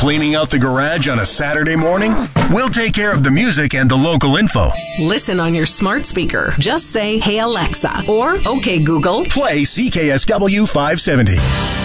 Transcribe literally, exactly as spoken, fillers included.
Cleaning out the garage on a Saturday morning? We'll take care of the music and the local info. Listen on your smart speaker. Just say, "Hey Alexa," or "Okay Google, play C K S W five seventy."